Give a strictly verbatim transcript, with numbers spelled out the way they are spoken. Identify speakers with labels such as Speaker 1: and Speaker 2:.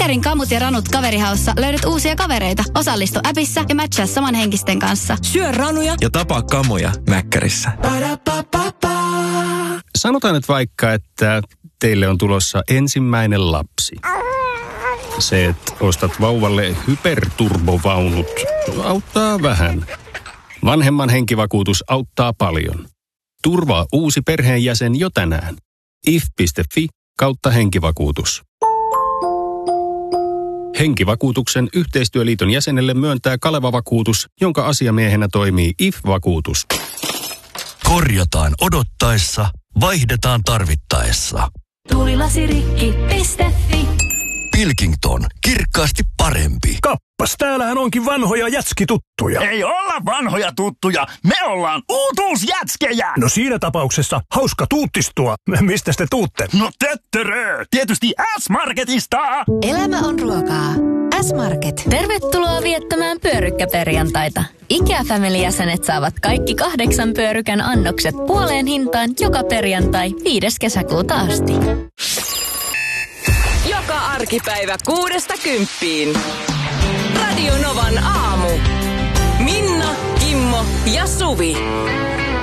Speaker 1: Mäkkärin kamut ja ranut kaverihaussa löydät uusia kavereita. Osallistu appissa ja matchaa samanhenkisten kanssa.
Speaker 2: Syö ranuja
Speaker 3: ja tapaa kamoja Mäkkärissä.
Speaker 4: Sanotaan nyt vaikka, että teille on tulossa ensimmäinen lapsi. Se, että ostat vauvalle hyperturbovaunut, auttaa vähän. Vanhemman henkivakuutus auttaa paljon. Turvaa uusi perheenjäsen jo tänään. if piste fi kautta henkivakuutus. Henkivakuutuksen yhteistyöliiton jäsenelle myöntää Kaleva-vakuutus, jonka asiamiehenä toimii I F-vakuutus.
Speaker 5: Korjataan odottaessa, vaihdetaan tarvittaessa.
Speaker 6: Tuulilasirikki piste fi.
Speaker 5: Pilkington, kirkkaasti parempi.
Speaker 7: Kappas, täällähän onkin vanhoja jätskituttuja.
Speaker 8: Ei olla vanhoja tuttuja, me ollaan uutuusjätskejä.
Speaker 7: No siinä tapauksessa hauska tuuttistua. Mistä te tuutte?
Speaker 8: No töttörö, tietysti S-Marketista.
Speaker 6: Elämä on ruokaa. S-Market.
Speaker 9: Tervetuloa viettämään pyörykkäperjantaita. IKEA-family-jäsenet saavat kaikki kahdeksan pyörykän annokset puoleen hintaan joka perjantai viides kesäkuuta asti.
Speaker 2: joka arkipäivä kuudesta kymppiin. Radio Novan aamu. Minna, Kimmo ja Suvi.